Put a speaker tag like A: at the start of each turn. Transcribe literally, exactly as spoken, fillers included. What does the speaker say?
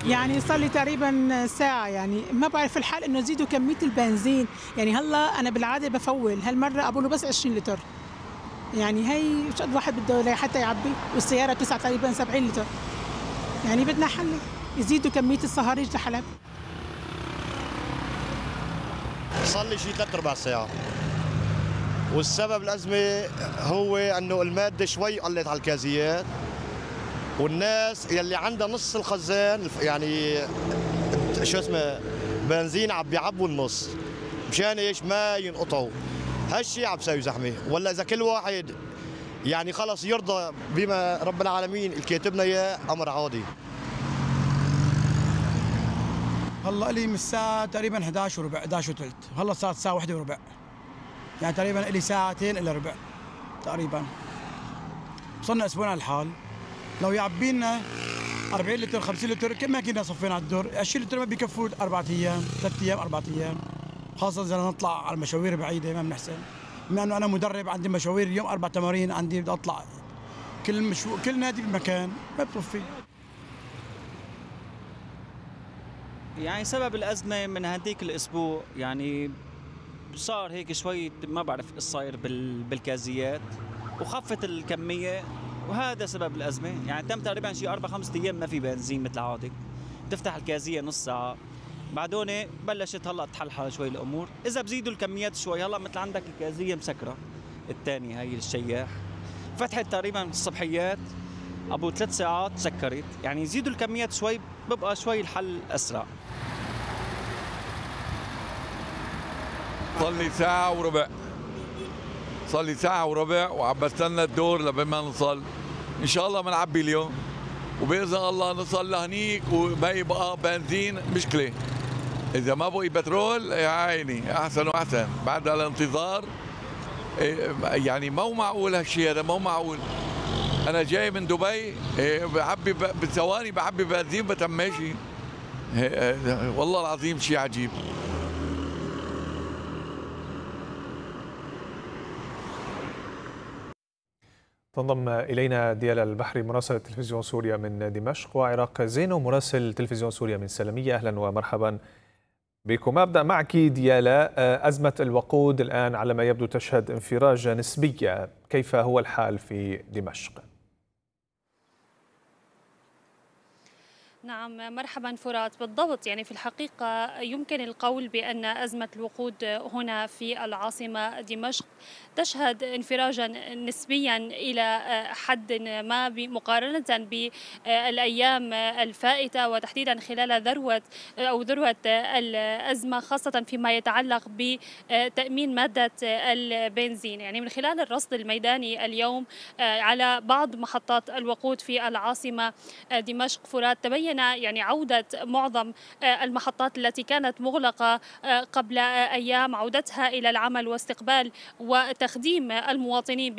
A: يعني صار لي تقريبا ساعة، يعني ما بعرف الحال انه يزيدوا كمية البنزين. يعني هلا انا بالعادة بفول، هالمرة ابو له بس عشرين لتر. يعني هي مش قد واحد بده حتى يعبي، والسيارة بتسعة تقريبا سبعين لتر. يعني بدنا حل يزيدوا كمية الصهاريج لحلب.
B: صار لي شيء ثلاث ارباع ساعة، والسبب الأزمة هو أنه المادة شوي قلت على الكازيات، والناس يلي عندها نص الخزان يعني شو اسمه بنزين عم بيعبوا النص، مشان ايش ما ينقطعوا. هالشيء عم بسوي زحمة. ولا إذا كل واحد يعني خلص يرضى بما رب العالمين الكاتبنا اياه أمر عادي.
C: هلا لي من الساعة تقريبا إحدى عشر وربع، إحدى عشر وثلث، هلا صارت الساعة واحدة وربع. يعني تقريبا لي ساعتين إلا ربع تقريبا. وصلنا أسبوعنا على الحال. لو يعبي لنا أربعين لتر خمسين لتر كم ما كنا صفينا على الدور، عشرين لتر ما بيكفوا أربعة أيام، ثلاث أيام، أربعة أيام. خاصة إذا نطلع على مشاوير بعيدة ما بنحسن. بما إنه أنا مدرب عندي مشاوير اليوم أربع تمارين عندي بدي أطلع كل مشو... كل نادي بمكان ما بتصفي.
D: يعني سبب الأزمة من هديك الأسبوع يعني صار هيك شوي ما بعرف ايش صاير بالكازيات وخفت الكمية، وهذا سبب الأزمة. يعني تم تقريبا شي أربع خمسة أيام ما في بنزين مثل عادك، تفتح الكازية نص ساعة بعدون بلشت هلا تحلحل شوي الأمور. إذا بزيدوا الكميات شوي هلا مثل عندك الكازية مسكرة الثانية هي الشياح فتحت تقريبا الصبحيات أبو ثلاث ساعات سكرت، يعني يزيدوا الكميات شوي ببقى شوي الحل أسرع.
E: صار لي ساعة وربع، صار لي ساعة وربع وعم بستنى الدور لبما نوصل. إن شاء الله بنعبي اليوم، وبإذن الله نوصل لهنيك وما يبقى بنزين مشكلة. إذا ما بقي بترول يا عيني أحسن وأحسن بعد الانتظار. يعني مو معقول هالشيء هذا، مو معقول. أنا جاي من دبي بعبي بثواني بعبي بنزين بتم ماشي. والله العظيم شيء عجيب.
F: تنضم إلينا ديالا البحري مراسل تلفزيون سوريا من دمشق، وعراق زينو مراسل تلفزيون سوريا من سلمية. أهلا ومرحبا بكم. أبدأ معك ديالا، أزمة الوقود الآن على ما يبدو تشهد انفراج نسبية، كيف هو الحال في دمشق؟
G: نعم مرحبا فرات، بالضبط. يعني في الحقيقة يمكن القول بأن أزمة الوقود هنا في العاصمة دمشق تشهد انفراجا نسبيا إلى حد ما مقارنة بالأيام الفائتة، وتحديدا خلال ذروة أو ذروة الأزمة، خاصة فيما يتعلق بتأمين مادة البنزين. يعني من خلال الرصد الميداني اليوم على بعض محطات الوقود في العاصمة دمشق فرات تبين يعني عودة معظم المحطات التي كانت مغلقة قبل أيام، عودتها إلى العمل واستقبال وتخديم المواطنين